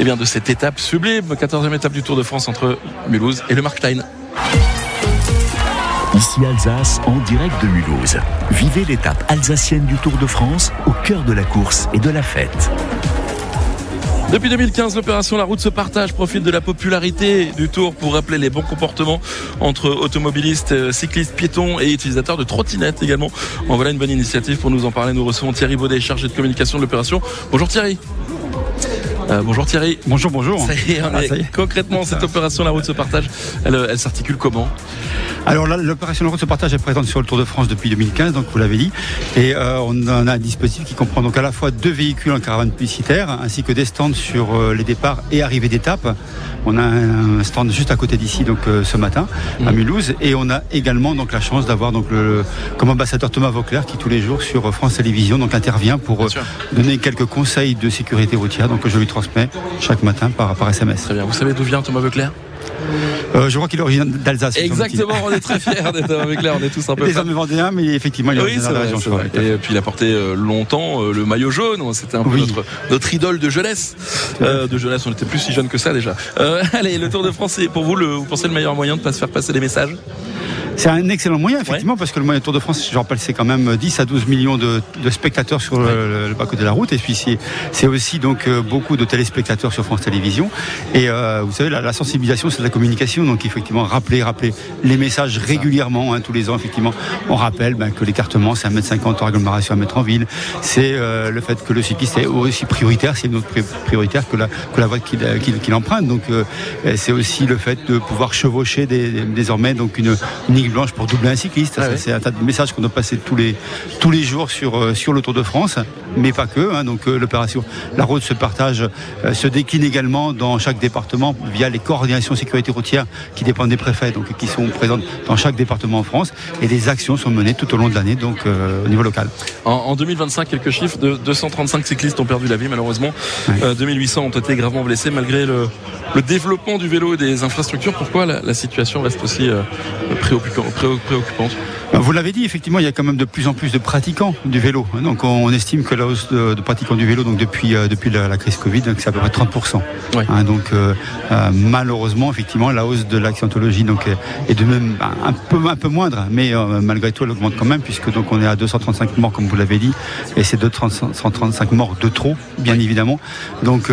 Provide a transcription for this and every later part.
bien, de cette étape sublime, 14e étape du Tour de France entre Mulhouse et le Markstein. Ici Alsace, en direct de Mulhouse. Vivez l'étape alsacienne du Tour de France au cœur de la course et de la fête. Depuis 2015, l'opération La Route se partage profite de la popularité du Tour pour rappeler les bons comportements entre automobilistes, cyclistes, piétons et utilisateurs de trottinettes également. En voilà une bonne initiative. Pour nous en parler, nous recevons Thierry Baudet, chargé de communication de l'opération. Bonjour Thierry. Bonjour Thierry. Bonjour. Ça y est, concrètement, cette opération La Route se partage, elle s'articule comment ? Alors là, l'opération La Route se partage est présente sur le Tour de France depuis 2015, donc vous l'avez dit. Et on a un dispositif qui comprend donc à la fois 2 véhicules en caravane publicitaire, ainsi que des stands sur les départs et arrivées d'étapes. On a un stand juste à côté d'ici, donc ce matin, à Mulhouse. Et on a également donc la chance d'avoir donc comme ambassadeur Thomas Vauclair qui tous les jours sur France Télévisions donc intervient pour donner quelques conseils de sécurité routière. Donc je lui transmets chaque matin par SMS. Très bien. Vous savez d'où vient Thomas Vauclair ? Je crois qu'il est originaire d'Alsace. Exactement, on est très fiers d'être Thomas Vauclair, on est tous un peu. Les hommes vendéens, mais effectivement, il est originaire de la région. Et puis il a porté longtemps le maillot jaune, c'était un peu notre idole de jeunesse. On n'était plus si jeune que ça déjà. Allez, le Tour de France, c'est pour vous, vous pensez le meilleur moyen de ne pas se faire passer des messages ? C'est un excellent moyen, effectivement, parce que le moyen Tour de France, je rappelle, c'est quand même 10 à 12 millions de spectateurs sur le bas côté de la route. Et puis, c'est aussi donc beaucoup de téléspectateurs sur France Télévisions. Et vous savez, la sensibilisation, c'est de la communication. Donc, effectivement, rappeler les messages régulièrement. Tous les ans, effectivement, on rappelle que l'écartement, c'est 1m50 hors agglomération, 1 mètre en ville. C'est le fait que le cycliste est aussi prioritaire, c'est une autre prioritaire que la voie qu'il emprunte. Donc, c'est aussi le fait de pouvoir chevaucher désormais donc une ligne blanche pour doubler un cycliste. C'est un tas de messages qu'on doit passer tous les jours sur le Tour de France, mais pas que. Donc l'opération La Route se partage se décline également dans chaque département via les coordinations sécurité routière qui dépendent des préfets, donc qui sont présentes dans chaque département en France, et des actions sont menées tout au long de l'année, donc au niveau local. En 2025, quelques chiffres, 235 cyclistes ont perdu la vie malheureusement, 2800 ont été gravement blessés malgré le développement du vélo et des infrastructures. Pourquoi la situation reste aussi préoccupante ? Vous l'avez dit, effectivement, il y a quand même de plus en plus de pratiquants du vélo. Donc on estime que la hausse de pratiquants du vélo, donc depuis la crise Covid, c'est à peu près 30%. Donc malheureusement, effectivement, la hausse de l'accidentologie donc est de même un peu moindre, mais malgré tout, elle augmente quand même, puisque donc on est à 235 morts, comme vous l'avez dit, et c'est 235 morts de trop, bien évidemment. Donc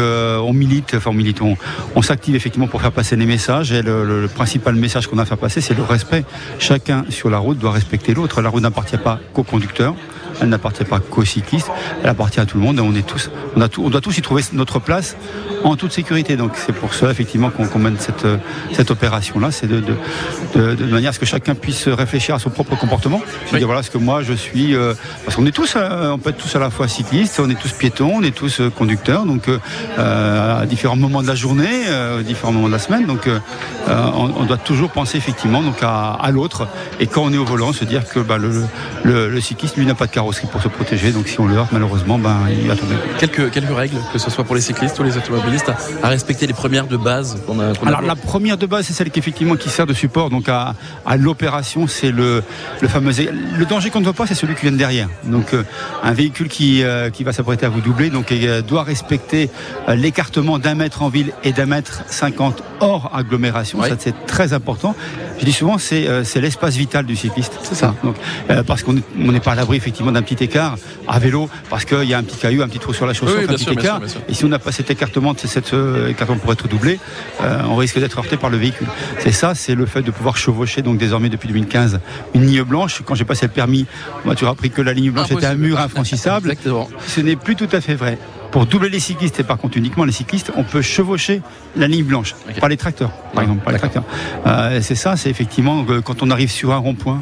on s'active effectivement pour faire passer les messages, et le principal message qu'on a à faire passer, c'est le respect. Chacun sur la route doit respecter l'autre. La route n'appartient pas qu'aux conducteurs, elle n'appartient pas qu'aux cyclistes, elle appartient à tout le monde, et on doit tous y trouver notre place en toute sécurité. Donc c'est pour cela effectivement qu'on mène cette opération-là, c'est de manière à ce que chacun puisse réfléchir à son propre comportement. Dire voilà ce que moi je suis, parce qu'on est tous, on peut être tous à la fois cyclistes, on est tous piétons, on est tous conducteurs, donc à différents moments de la journée, différents moments de la semaine. Donc on doit toujours penser effectivement donc à l'autre, et quand on est au volant, se dire que le cycliste lui n'a pas de carrosserie pour se protéger, donc si on le heurte malheureusement il va tomber. Quelques règles, que ce soit pour les cyclistes ou les automobilistes, à respecter les premières de base qu'on a. Alors la première de base, c'est celle qui sert de support donc à l'opération, c'est le fameux. Le danger qu'on ne voit pas, c'est celui qui vient de derrière. Donc un véhicule qui va s'apprêter à vous doubler, donc doit respecter l'écartement d'1 mètre en ville et d'1,50 m hors agglomération. Ça, c'est très important. Je dis souvent, c'est l'espace vital du cycliste. C'est ça. Donc parce qu'on n'est pas à l'abri effectivement d'un petit écart à vélo, parce qu'il y a un petit caillou, un petit trou sur la chaussure, un petit écart. Bien sûr. Et si on n'a pas cet écartement, cet écartement pour être doublé, on risque d'être heurté par le véhicule. C'est le fait de pouvoir chevaucher donc désormais depuis 2015 une ligne blanche. Quand j'ai passé le permis, moi tu as appris que la ligne blanche était un mur infranchissable. Exactement. Ce n'est plus tout à fait vrai. Pour doubler les cyclistes, et par contre uniquement les cyclistes, on peut chevaucher la ligne blanche, pas les tracteurs, par exemple, pas les tracteurs. C'est effectivement quand on arrive sur un rond-point.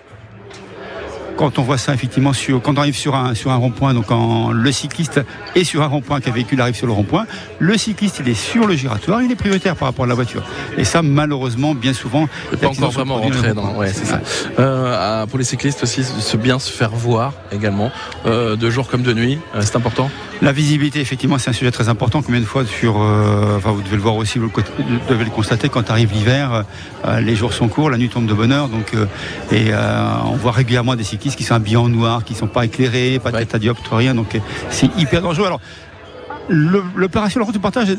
Quand on voit ça effectivement quand on arrive sur un rond-point, donc le cycliste est sur un rond-point, qu'un véhicule arrive sur le rond-point, le cycliste il est sur le giratoire, il est prioritaire par rapport à la voiture. Et ça malheureusement bien souvent. Pas encore vraiment rentré dans. C'est ça. Pour les cyclistes aussi, bien se faire voir également, de jour comme de nuit, c'est important. La visibilité, effectivement, c'est un sujet très important. Combien de fois vous devez le voir aussi, vous devez le constater, quand arrive l'hiver, les jours sont courts, la nuit tombe de bonne heure, donc on voit régulièrement des cyclistes qui sont habillés en noir, qui ne sont pas éclairés, pas de tête à dioptre, rien, donc c'est hyper dangereux. Alors, l'opération La Route du Partage